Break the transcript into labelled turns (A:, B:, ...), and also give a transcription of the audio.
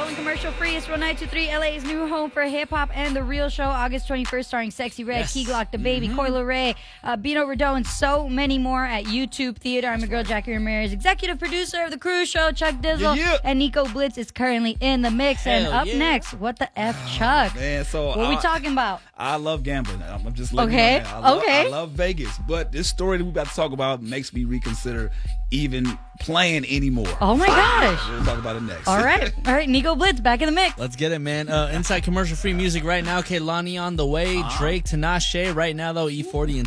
A: Going commercial free. It's Real 923, LA's new home for hip hop and The Real Show. August 21st, starring Sexy Red, Key Glock, The Baby, Coil Ray, Bino Redondo, and so many more at YouTube Theater. I'm your girl, Jackie Ramirez, executive producer of The Cruise Show. Chuck Dizzle and Nico Blitz is currently in the mix. And up next, what the F, Chuck?
B: Man, so
A: what are we talking about?
B: I love gambling. I'm just letting you know that. I love Vegas, but this story that we're about to talk about makes me reconsider even playing anymore.
A: Oh my gosh.
B: We'll talk about it next.
A: All right, Nico Blitz back in the mix.
C: Let's get it, man. Inside commercial free music right now. Kehlani on the way. Drake, Tinashe right now though. E40 and